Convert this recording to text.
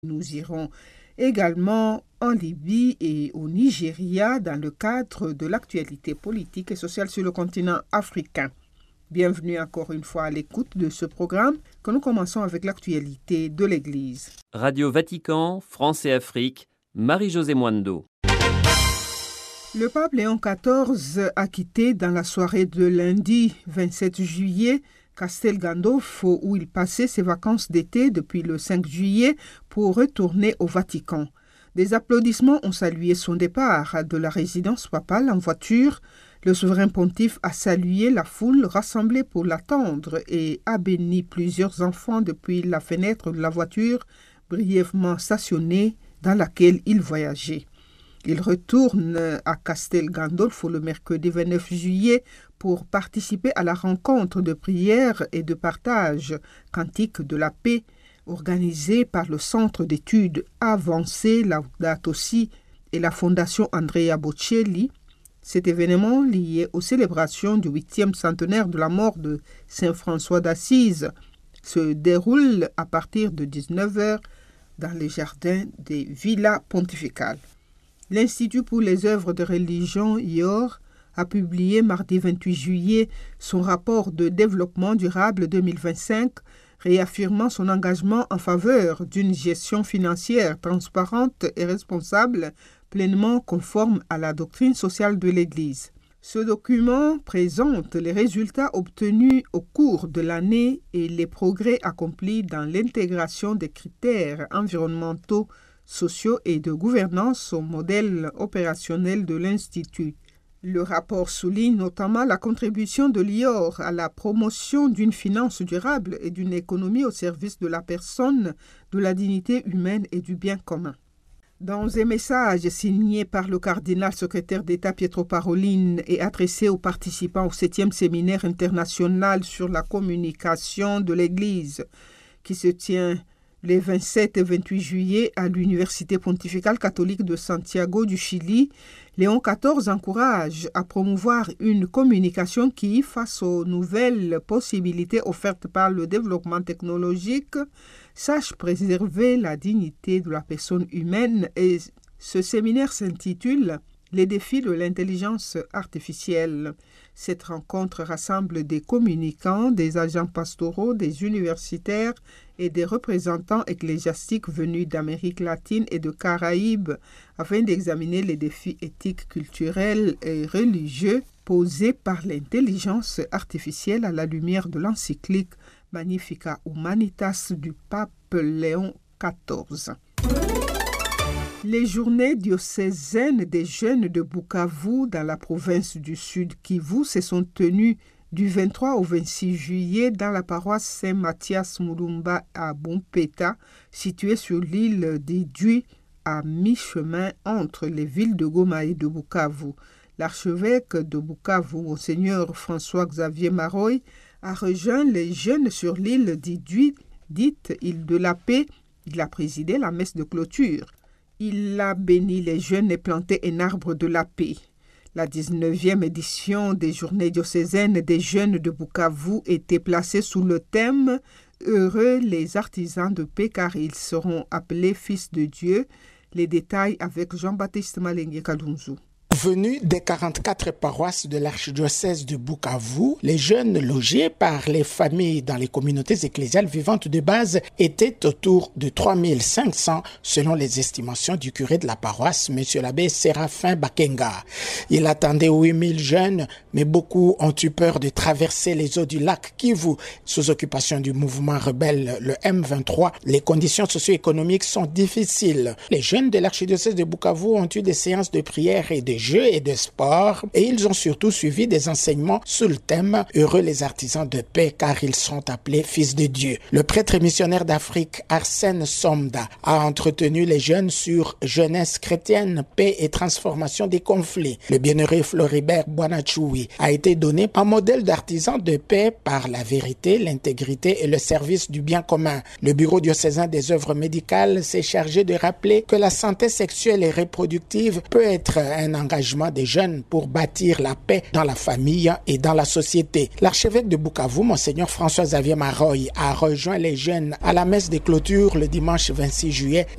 Nous irons également en Libye et au Nigeria dans le cadre de l'actualité politique et sociale sur le continent africain. Bienvenue encore une fois à l'écoute de ce programme que nous commençons avec l'actualité de l'Église. Radio Vatican, France et Afrique, Marie-Josée Mwando. Le pape Léon XIV a quitté dans la soirée de lundi 27 juillet Castel Gandolfo où il passait ses vacances d'été depuis le 5 juillet pour retourner au Vatican. Des applaudissements ont salué son départ de la résidence papale en voiture. Le souverain pontife a salué la foule rassemblée pour l'attendre et a béni plusieurs enfants depuis la fenêtre de la voiture brièvement stationnée dans laquelle il voyageait. Il retourne à Castel Gandolfo le mercredi 29 juillet pour participer à la rencontre de prière et de partage Cantique de la paix organisée par le Centre d'études avancées Laudato Si et la Fondation Andrea Bocelli. Cet événement lié aux célébrations du 8e centenaire de la mort de Saint François d'Assise se déroule à partir de 19h dans les jardins des Villas Pontificales. L'Institut pour les œuvres de religion, IOR, a publié mardi 28 juillet son rapport de développement durable 2025, réaffirmant son engagement en faveur d'une gestion financière transparente et responsable, pleinement conforme à la doctrine sociale de l'Église. Ce document présente les résultats obtenus au cours de l'année et les progrès accomplis dans l'intégration des critères environnementaux, sociaux et de gouvernance au modèle opérationnel de l'Institut. Le rapport souligne notamment la contribution de l'IOR à la promotion d'une finance durable et d'une économie au service de la personne, de la dignité humaine et du bien commun. Dans un message signé par le cardinal secrétaire d'État Pietro Parolin et adressé aux participants au 7e séminaire international sur la communication de l'Église, qui se tient les 27 et 28 juillet à l'Université pontificale catholique de Santiago du Chili, Léon XIV encourage à promouvoir une communication qui, face aux nouvelles possibilités offertes par le développement technologique, sache préserver la dignité de la personne humaine. Et ce séminaire s'intitule « Les défis de l'intelligence artificielle ». Cette rencontre rassemble des communicants, des agents pastoraux, des universitaires et des représentants ecclésiastiques venus d'Amérique latine et de Caraïbes afin d'examiner les défis éthiques, culturels et religieux posés par l'intelligence artificielle à la lumière de l'encyclique Magnificat Humanitas du pape Léon XIV. Les journées diocésaines des jeunes de Bukavu dans la province du Sud Kivu se sont tenues du 23 au 26 juillet dans la paroisse Saint-Mathias Mulumba à Bompeta, située sur l'île d'Idjui, à mi-chemin entre les villes de Goma et de Bukavu. L'archevêque de Bukavu, Monseigneur François-Xavier Maroy, a rejoint les jeunes sur l'île d'Idjui, dite île de la paix. Il a présidé la messe de clôture. Il a béni les jeunes et planté un arbre de la paix. La 19e édition des Journées diocésaines des jeunes de Bukavu était placée sous le thème « Heureux les artisans de paix car ils seront appelés fils de Dieu ». Les détails avec Jean-Baptiste Malengue Kalunzu. Venus des 44 paroisses de l'archidiocèse de Bukavu, les jeunes logés par les familles dans les communautés ecclésiales vivantes de base étaient autour de 3500 selon les estimations du curé de la paroisse, M. l'abbé Séraphin Bakenga. Il attendait 8000 jeunes, mais beaucoup ont eu peur de traverser les eaux du lac Kivu. Sous occupation du mouvement rebelle, le M23, les conditions socio-économiques sont difficiles. Les jeunes de l'archidiocèse de Bukavu ont eu des séances de prière et de jeux et de sport, et ils ont surtout suivi des enseignements sous le thème « Heureux les artisans de paix, car ils sont appelés fils de Dieu ». Le prêtre missionnaire d'Afrique, Arsène Somda, a entretenu les jeunes sur jeunesse chrétienne, paix et transformation des conflits. Le bienheureux Floribert Boanachoui a été donné en modèle d'artisan de paix par la vérité, l'intégrité et le service du bien commun. Le bureau diocésain des œuvres médicales s'est chargé de rappeler que la santé sexuelle et reproductive peut être un engagement des jeunes pour bâtir la paix dans la famille et dans la société. L'archevêque de Bukavu, Monseigneur François-Xavier Maroy, a rejoint les jeunes à la messe de clôture le dimanche 26 juillet